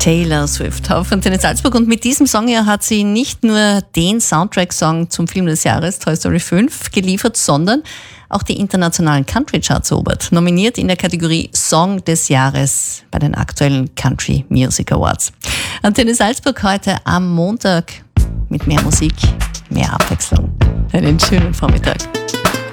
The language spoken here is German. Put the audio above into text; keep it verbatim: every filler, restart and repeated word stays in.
Taylor Swift auf Antenne Salzburg, und mit diesem Song hier hat sie nicht nur den Soundtrack-Song zum Film des Jahres Toy Story fünf geliefert, sondern auch die internationalen Country-Charts erobert. Nominiert in der Kategorie Song des Jahres bei den aktuellen Country Music Awards. Antenne Salzburg heute am Montag mit mehr Musik, mehr Abwechslung. Einen schönen Vormittag.